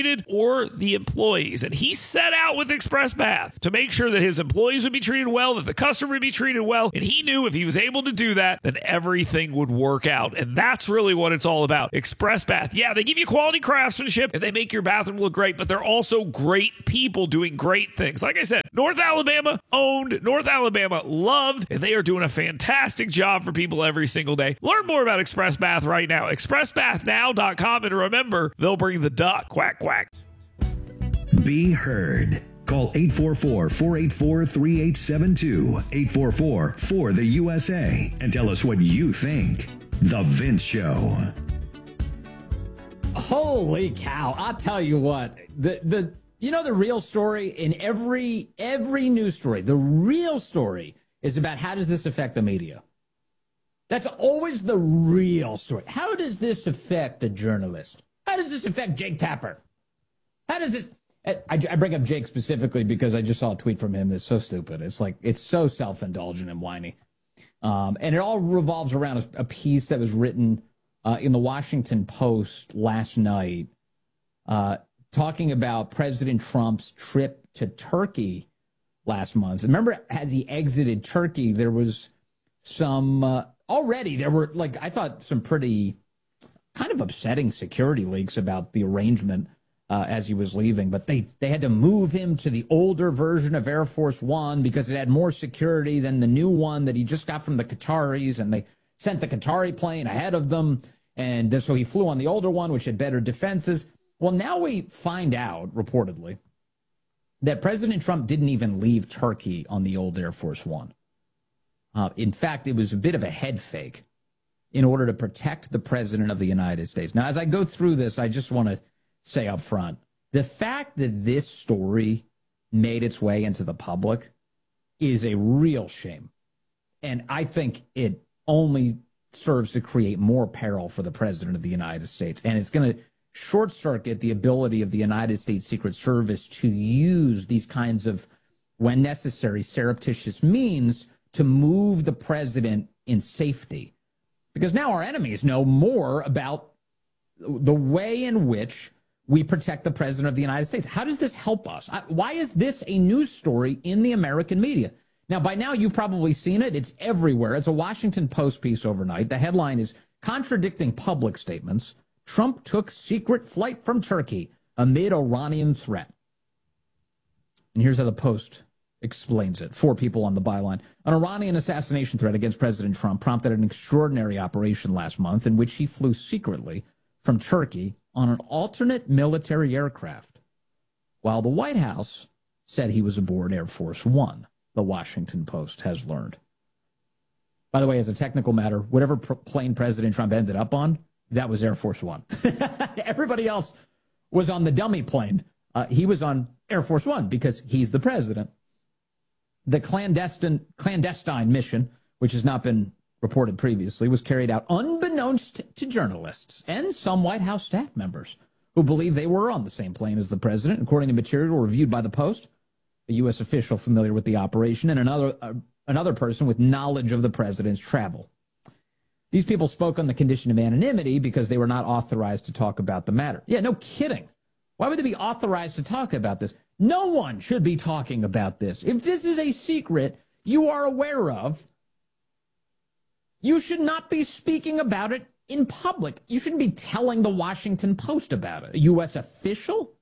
treated or the employees. And he set out with XpressPath to make sure that his employees would be treated well, that the customer would be treated well. And he knew if he was able to do that, then everything would work out. And that's really what it's all about. XpressPath. Yeah, they give you quality craftsmanship and they make your bathroom look great, but they're also great people doing great things. Like I said, North Alabama owned, North Alabama loved, and they are doing a fantastic job for people every single day. Learn more about XpressPath right now. express path now dot com, and remember, they'll bring the duck. Quack, quack. Be heard. Call eight four four, four eight four, three eight seven two, eight four four, four the U S A, and tell us what you think. The Vince Show. Holy cow. I'll tell you what, the, the, you know, the real story in every, every news story, the real story is about how does this affect the media? That's always the real story. How does this affect a journalist? How does this affect Jake Tapper? How does this, I, I bring up Jake specifically because I just saw a tweet from him that's so stupid. It's like, it's so self-indulgent and whiny. Um, and it all revolves around a, a piece that was written Uh, in the Washington Post last night, uh, talking about President Trump's trip to Turkey last month. Remember, as he exited Turkey, there was some, uh, already there were, like, I thought some pretty kind of upsetting security leaks about the arrangement uh, as he was leaving. But they, they had to move him to the older version of Air Force One because it had more security than the new one that he just got from the Qataris, and they sent the Qatari plane ahead of them, and so he flew on the older one, which had better defenses. Well, now we find out, reportedly, that President Trump didn't even leave Turkey on the old Air Force One. Uh, in fact, it was a bit of a head fake in order to protect the President of the United States. Now, as I go through this, I just want to say up front, the fact that this story made its way into the public is a real shame. And I think it only serves to create more peril for the President of the United States. And it's going to short circuit the ability of the United States Secret Service to use these kinds of, when necessary, surreptitious means to move the president in safety. Because now our enemies know more about the way in which we protect the President of the United States. How does this help us? Why is this a news story in the American media? Now, by now, you've probably seen it. It's everywhere. It's a Washington Post piece overnight. The headline is, Contradicting Public Statements, Trump Took Secret Flight from Turkey Amid Iranian Threat. And here's how the Post explains it. Four people on the byline. An Iranian assassination threat against President Trump prompted an extraordinary operation last month in which he flew secretly from Turkey on an alternate military aircraft, while the White House said he was aboard Air Force One. The Washington Post has learned. By the way, as a technical matter, whatever pr- plane President Trump ended up on, that was Air Force One. Everybody else was on the dummy plane. Uh, he was on Air Force One because he's the president. The clandestine, clandestine mission, which has not been reported previously, was carried out unbeknownst to journalists and some White House staff members who believe they were on the same plane as the president, according to material reviewed by the Post. A U S official familiar with the operation, and another uh, another person with knowledge of the president's travel. These people spoke on the condition of anonymity because they were not authorized to talk about the matter. Yeah, no kidding. Why would they be authorized to talk about this? No one should be talking about this. If this is a secret you are aware of, you should not be speaking about it in public. You shouldn't be telling the Washington Post about it. A U S official?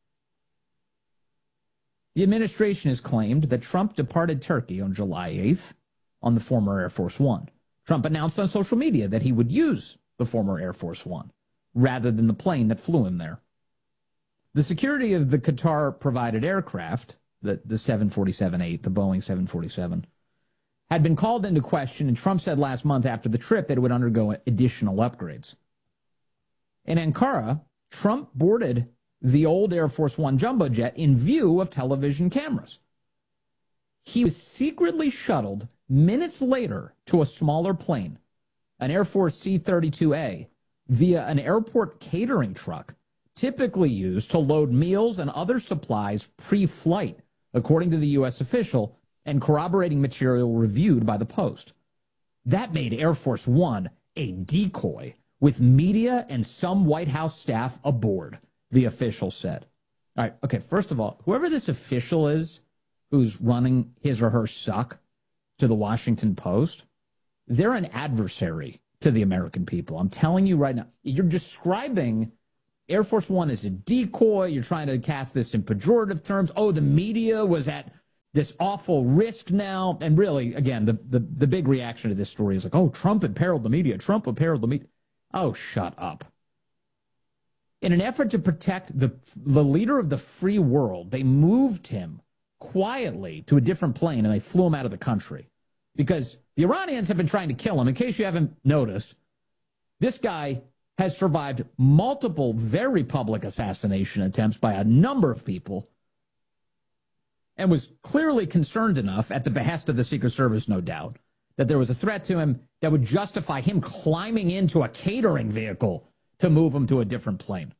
The administration has claimed that Trump departed Turkey on July eighth on the former Air Force One. Trump announced on social media that he would use the former Air Force One rather than the plane that flew him there. The security of the Qatar-provided aircraft, the, the seven forty-seven eight, the Boeing seven forty-seven, had been called into question, and Trump said last month after the trip that it would undergo additional upgrades. In Ankara, Trump boarded the old Air Force One jumbo jet in view of television cameras. He was secretly shuttled minutes later to a smaller plane, an Air Force C thirty-two A, via an airport catering truck typically used to load meals and other supplies pre-flight, according to the U S official and corroborating material reviewed by the Post. That made Air Force One a decoy with media and some White House staff aboard. the official said. All right, okay, first of all, whoever this official is who's running his or her suck to the Washington Post, they're an adversary to the American people. I'm telling you right now, you're describing Air Force One as a decoy. You're trying to cast this in pejorative terms. Oh, the media was at this awful risk now. And really, again, the, the, the big reaction to this story is like, oh, Trump imperiled the media. Trump imperiled the media. Oh, shut up. In an effort to protect the, the leader of the free world, they moved him quietly to a different plane and they flew him out of the country because the Iranians have been trying to kill him. In case you haven't noticed, this guy has survived multiple very public assassination attempts by a number of people and was clearly concerned enough, at the behest of the Secret Service, no doubt, that there was a threat to him that would justify him climbing into a catering vehicle to move him to a different plane.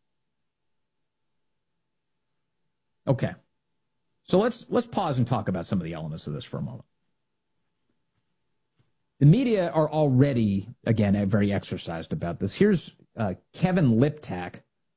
Okay. So let's let's pause and talk about some of the elements of this for a moment. The media are already, again, very exercised about this. Here's uh, Kevin Liptak,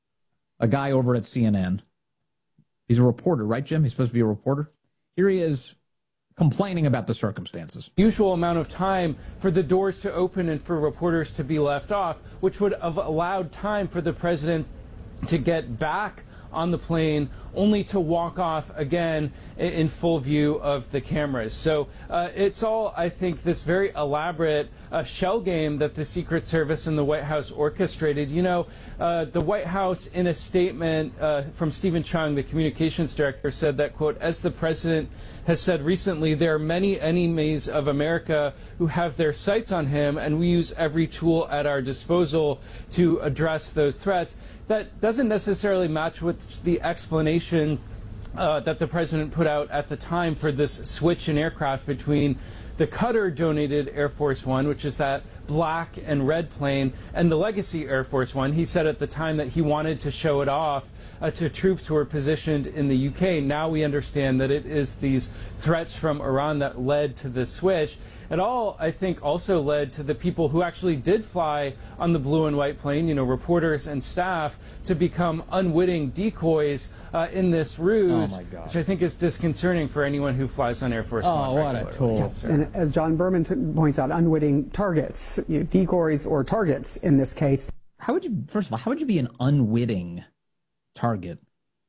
a guy over at C N N. He's a reporter, right, Jim? He's supposed to be a reporter. Here he is complaining about the circumstances. Usual amount of time for the doors to open and for reporters to be left off, which would have allowed time for the president to get back on the plane, only to walk off again in full view of the cameras. So uh, it's all, I think, this very elaborate uh, shell game that the Secret Service and the White House orchestrated. You know, uh, the White House, in a statement uh, from Stephen Chung, the communications director, said that, quote, as the president has said recently, there are many enemies of America who have their sights on him, and we use every tool at our disposal to address those threats. That doesn't necessarily match with the explanation uh, that the president put out at the time for this switch in aircraft between the Qatar-donated Air Force One, which is that black and red plane, and the Legacy Air Force One. He said at the time that he wanted to show it off uh, to troops who were positioned in the U K. Now we understand that it is these threats from Iran that led to this switch. It all, I think, also led to the people who actually did fly on the blue and white plane, you know, reporters and staff, to become unwitting decoys uh, in this ruse, oh my God. which I think is disconcerting for anyone who flies on Air Force Oh, One. what a tool. And as John Berman t- points out, unwitting targets, you know, decoys or targets in this case. How would you, first of all, how would you be an unwitting target?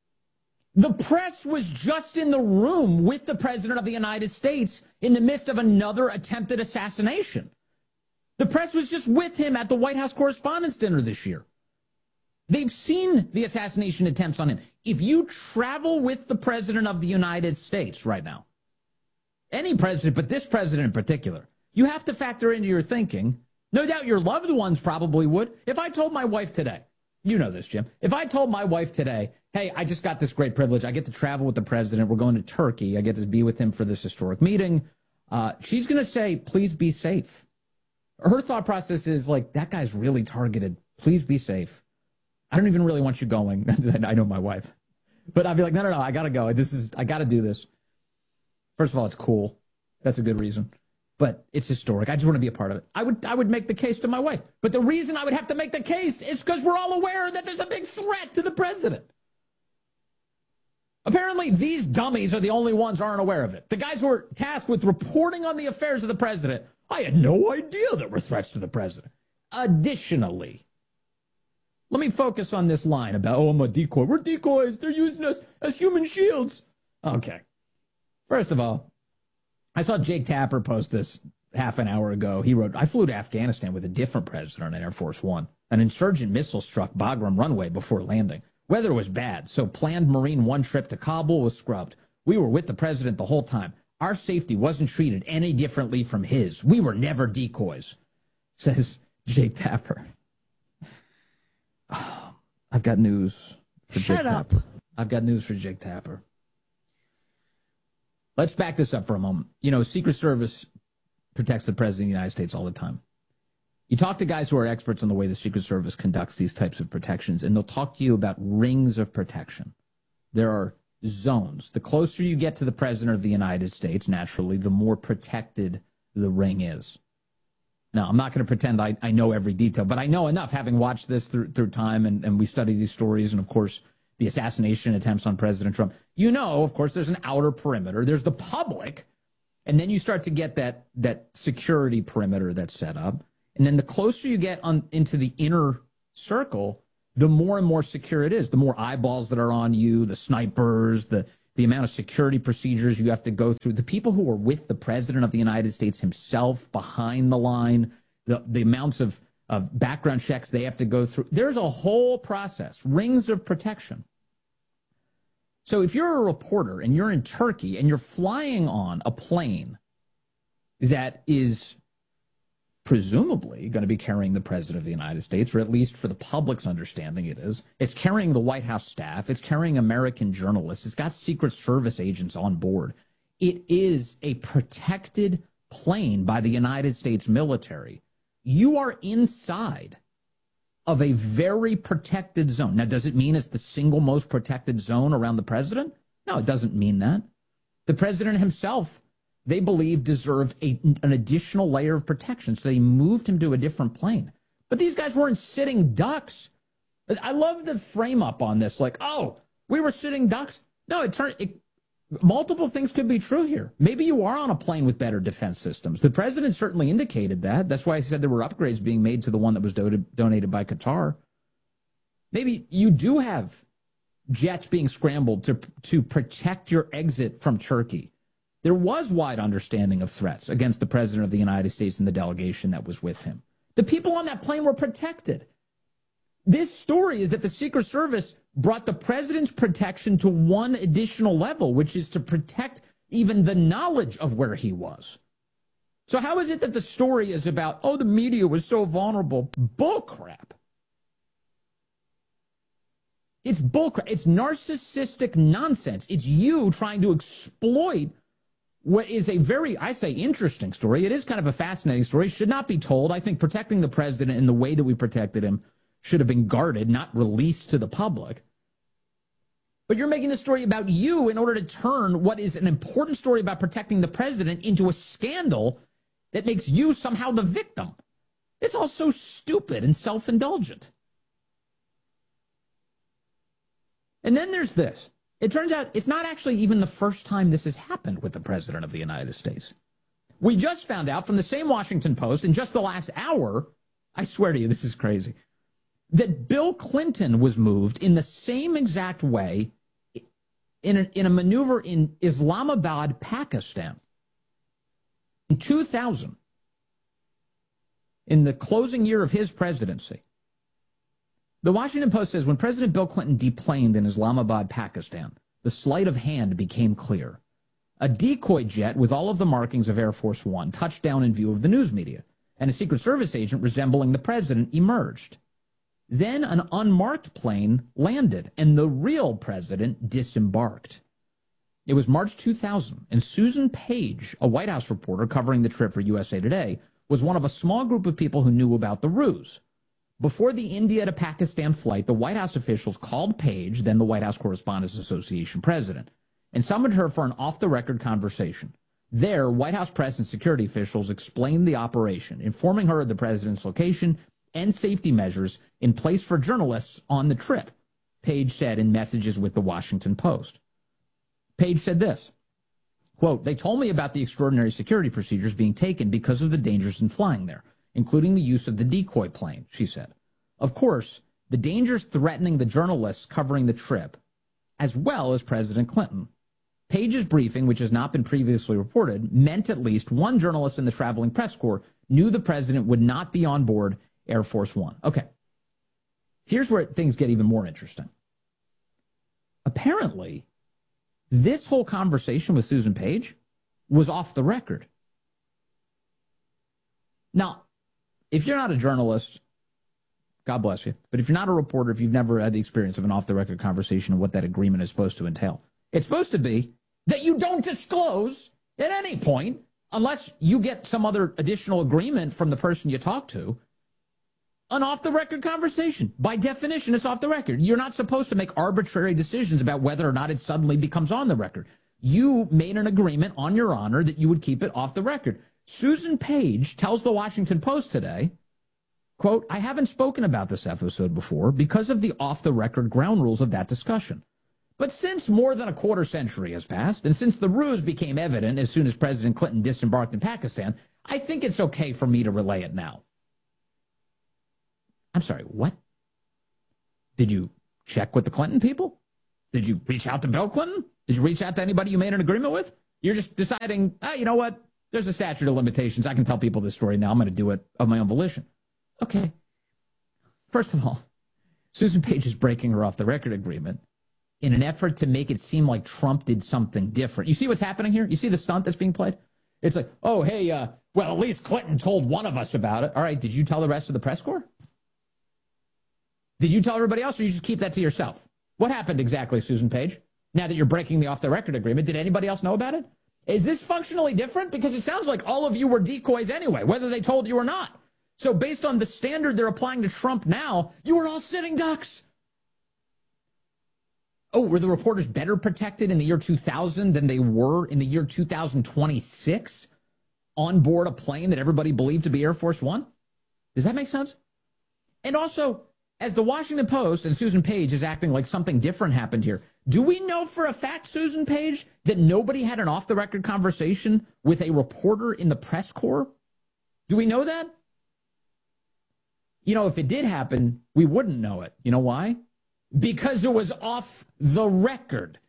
The press was just in the room with the President of the United States in the midst of another attempted assassination. The press was just with him at the White House Correspondents' Dinner this year. They've seen the assassination attempts on him. If you travel with the President of the United States right now, any president, but this president in particular, you have to factor into your thinking. No doubt your loved ones probably would. If I told my wife today, you know this, Jim, if I told my wife today, hey, I just got this great privilege. I get to travel with the president. We're going to Turkey. I get to be with him for this historic meeting. Uh, she's going to say, please be safe. Her thought process is like, that guy's really targeted. Please be safe. I don't even really want you going. I know my wife. But I'd be like, no, no, no, I got to go. This is, I got to do this. First of all, it's cool. That's a good reason. But it's historic. I just want to be a part of it. I would I would make the case to my wife. But the reason I would have to make the case is because we're all aware that there's a big threat to the president. Apparently, these dummies are the only ones who aren't aware of it. The guys who are tasked with reporting on the affairs of the president, I had no idea there were threats to the president. Additionally, let me focus on this line about, oh, I'm a decoy. We're decoys. They're using us as human shields. Okay. First of all, I saw Jake Tapper post this half an hour ago. He wrote, I flew to Afghanistan with a different president on Air Force One. An insurgent missile struck Bagram runway before landing. Weather was bad, so planned Marine One trip to Kabul was scrubbed. We were with the president the whole time. Our safety wasn't treated any differently from his. We were never decoys, says Jake Tapper. Oh, I've got news for Shut Jake up. Tapper. I've got news for Jake Tapper. Let's back this up for a moment. You know, Secret Service protects the President of the United States all the time. You talk to guys who are experts on the way the Secret Service conducts these types of protections, and they'll talk to you about rings of protection. There are zones. The closer you get to the President of the United States, naturally, the more protected the ring is. Now, I'm not going to pretend I, I know every detail, but I know enough, having watched this through, through time, and, and we study these stories, and, of course, the assassination attempts on President Trump. You know, of course, there's an outer perimeter. There's the public. And then you start to get that that security perimeter that's set up. And then the closer you get on into the inner circle, the more and more secure it is. The more eyeballs that are on you, the snipers, the, the amount of security procedures you have to go through, the people who are with the President of the United States himself behind the line, the, the amounts of, of background checks they have to go through. There's a whole process, rings of protection. So if you're a reporter and you're in Turkey and you're flying on a plane that is presumably going to be carrying the President of the United States, or at least for the public's understanding it is, it's carrying the White House staff, it's carrying American journalists, it's got Secret Service agents on board. It is a protected plane by the United States military. You are inside of a very protected zone. Now, does it mean it's the single most protected zone around the president? No, it doesn't mean that. The president himself, they believe, deserved a, an additional layer of protection, so they moved him to a different plane. But these guys weren't sitting ducks. I love the frame up on this, like, oh, we were sitting ducks. No, it turned, it, multiple things could be true here. Maybe you are on a plane with better defense systems. The president certainly indicated that. That's why he said there were upgrades being made to the one that was do- donated by Qatar. Maybe you do have jets being scrambled to, to protect your exit from Turkey. There was wide understanding of threats against the President of the United States and the delegation that was with him. The people on that plane were protected. This story is that the Secret Service brought the president's protection to one additional level, which is to protect even the knowledge of where he was. So how is it that the story is about, oh, the media was so vulnerable? Bullcrap. It's bullcrap. It's narcissistic nonsense. It's you trying to exploit what is a very, I say, interesting story. It is kind of a fascinating story. Should not be told. I think protecting the president in the way that we protected him should have been guarded, not released to the public. But you're making the story about you in order to turn what is an important story about protecting the president into a scandal that makes you somehow the victim. It's all so stupid and self-indulgent. And then there's this. It turns out it's not actually even the first time this has happened with the President of the United States. We just found out from the same Washington Post in just the last hour, I swear to you, this is crazy, that Bill Clinton was moved in the same exact way in a, in a maneuver in Islamabad, Pakistan. In two thousand, in the closing year of his presidency, the Washington Post says, when President Bill Clinton deplaned in Islamabad, Pakistan, the sleight of hand became clear. A decoy jet with all of the markings of Air Force One touched down in view of the news media, and a Secret Service agent resembling the president emerged. Then an unmarked plane landed, and the real president disembarked. It was March two thousand, and Susan Page, a White House reporter covering the trip for U S A Today, was one of a small group of people who knew about the ruse. Before the India to Pakistan flight, the White House officials called Page, then the White House Correspondents Association president, and summoned her for an off-the-record conversation. There, White House press and security officials explained the operation, informing her of the president's location and safety measures in place for journalists on the trip, Page said in messages with the Washington Post. Page said this, quote, "They told me about the extraordinary security procedures being taken because of the dangers in flying there, including the use of the decoy plane," she said. Of course, the dangers threatening the journalists covering the trip, as well as President Clinton. Page's briefing, which has not been previously reported, meant at least one journalist in the traveling press corps knew the president would not be on board Air Force One. Okay. Here's where things get even more interesting. Apparently, this whole conversation with Susan Page was off the record. Now, if you're not a journalist, God bless you, but if you're not a reporter, if you've never had the experience of an off-the-record conversation and what that agreement is supposed to entail, it's supposed to be that you don't disclose at any point, unless you get some other additional agreement from the person you talk to, an off-the-record conversation. By definition, it's off the record. You're not supposed to make arbitrary decisions about whether or not it suddenly becomes on the record. You made an agreement on your honor that you would keep it off the record. Susan Page tells the Washington Post today Quote, I haven't spoken about this episode before because of the off-the-record ground rules of that discussion. But since more than a quarter century has passed, and since the ruse became evident as soon as President Clinton disembarked in Pakistan, I think it's okay for me to relay it now. I'm sorry, what? Did you check with the Clinton people? Did you reach out to Bill Clinton? Did you reach out to anybody you made an agreement with? You're just deciding, ah, you know what? There's a statute of limitations. I can tell people this story now. I'm going to do it of my own volition. Okay. First of all, Susan Page is breaking her off-the-record agreement in an effort to make it seem like Trump did something different. You see what's happening here? You see the stunt that's being played? It's like, oh, hey, uh, well, at least Clinton told one of us about it. All right, did you tell the rest of the press corps? Did you tell everybody else, or you just keep that to yourself? What happened exactly, Susan Page? Now that you're breaking the off-the-record agreement, did anybody else know about it? Is this functionally different? Because it sounds like all of you were decoys anyway, whether they told you or not. So based on the standard they're applying to Trump now, you were all sitting ducks. Oh, were the reporters better protected in the year two thousand than they were in the year two thousand twenty-six on board a plane that everybody believed to be Air Force One? Does that make sense? And also, as the Washington Post and Susan Page is acting like something different happened here, do we know for a fact, Susan Page, that nobody had an off-the-record conversation with a reporter in the press corps? Do we know that? You know, if it did happen, we wouldn't know it. You know why? Because it was off the record.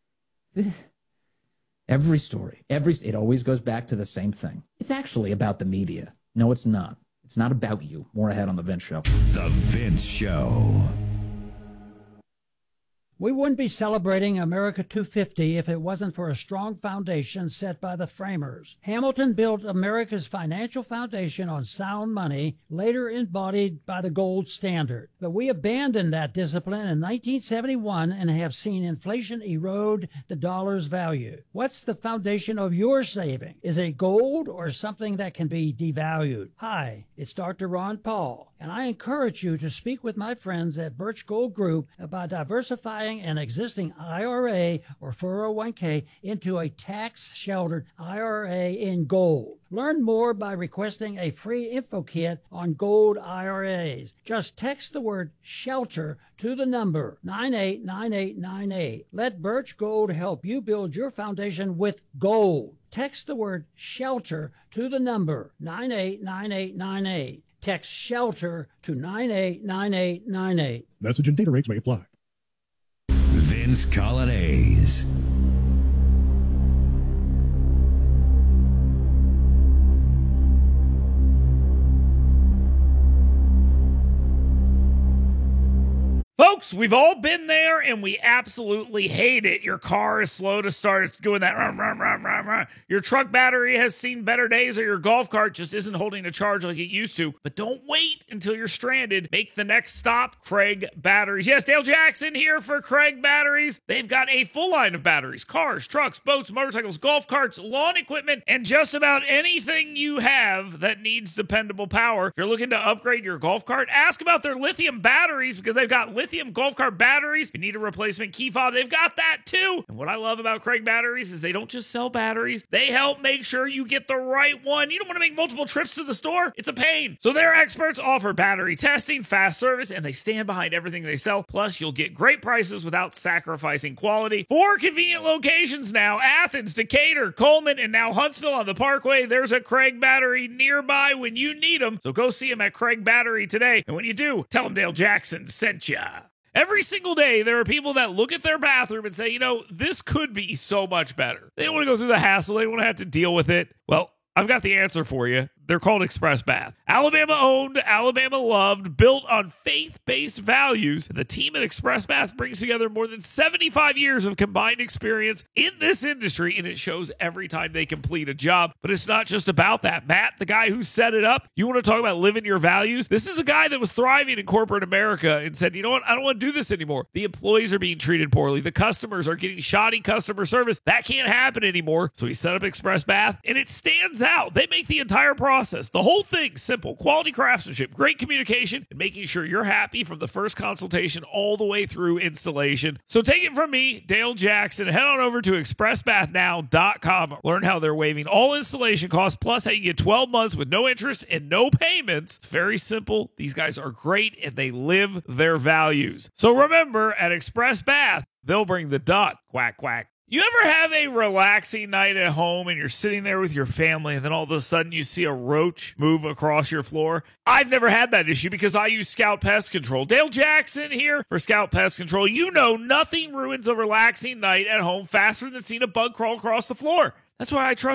Every story, every it always goes back to the same thing. It's actually about the media. No, it's not. It's not about you. More ahead on The Vince Show. The Vince Show. We wouldn't be celebrating America two fifty if it wasn't for a strong foundation set by the framers. Hamilton built America's financial foundation on sound money, later embodied by the gold standard. But we abandoned that discipline in nineteen seventy-one and have seen inflation erode the dollar's value. What's the foundation of your saving? Is it gold or something that can be devalued? Hi, it's Doctor Ron Paul, and I encourage you to speak with my friends at Birch Gold Group about diversifying an existing I R A or four oh one k into a tax-sheltered I R A in gold. Learn more by requesting a free info kit on gold I R As. Just text the word SHELTER to the number nine eight nine eight nine eight. Let Birch Gold help you build your foundation with gold. Text the word SHELTER to the number nine eight nine eight nine eight. Text SHELTER to nine eight nine eight nine eight. Message and data rates may apply. Vince Colonnese. Folks, we've all been there and we absolutely hate it. Your car is slow to start. It's doing that. Rah, rah, rah, rah, rah. Your truck battery has seen better days, or your golf cart just isn't holding a charge like it used to. But don't wait until you're stranded. Make the next stop, Craig Batteries. Yes, Dale Jackson here for Craig Batteries. They've got a full line of batteries, cars, trucks, boats, motorcycles, golf carts, lawn equipment, and just about anything you have that needs dependable power. If you're looking to upgrade your golf cart, ask about their lithium batteries, because they've got lithium Lithium golf cart batteries. If you need a replacement key fob, they've got that too. And what I love about Craig Batteries is they don't just sell batteries. They help make sure you get the right one. You don't want to make multiple trips to the store. It's a pain. So their experts offer battery testing, fast service, and they stand behind everything they sell. Plus, you'll get great prices without sacrificing quality. Four convenient locations now: Athens, Decatur, Coleman, and now Huntsville on the Parkway. There's a Craig Battery nearby when you need them. So go see them at Craig Battery today. And when you do, tell them Dale Jackson sent ya. Every single day, there are people that look at their bathroom and say, you know, this could be so much better. They don't want to go through the hassle. They don't want to have to deal with it. Well, I've got the answer for you. They're called Express Bath. Alabama owned, Alabama loved, built on faith-based values. And the team at Express Bath brings together more than seventy-five years of combined experience in this industry, and it shows every time they complete a job. But it's not just about that. Matt, the guy who set it up, you want to talk about living your values? This is a guy that was thriving in corporate America and said, you know what? I don't want to do this anymore. The employees are being treated poorly. The customers are getting shoddy customer service. That can't happen anymore. So he set up Express Bath, and it stands out. They make the entire process process. The whole thing's simple. Quality craftsmanship, great communication, and making sure you're happy from the first consultation all the way through installation. So take it from me, Dale Jackson. Head on over to express bath now dot com. Learn how they're waiving all installation costs, plus how you get twelve months with no interest and no payments. It's very simple. These guys are great, and they live their values. So remember, at Express Bath, they'll bring the duck. Quack, quack. You ever have a relaxing night at home and you're sitting there with your family and then all of a sudden you see a roach move across your floor? I've never had that issue because I use Scout Pest Control. Dale Jackson here for Scout Pest Control. You know nothing ruins a relaxing night at home faster than seeing a bug crawl across the floor. That's why I trust